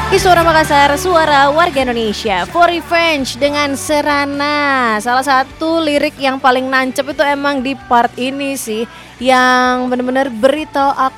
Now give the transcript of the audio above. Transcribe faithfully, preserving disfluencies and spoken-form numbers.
Suara Makassar, suara warga Indonesia. For Revenge dengan Serana. Salah satu lirik yang paling nancep itu emang di part ini sih, yang bener-bener beritahu aku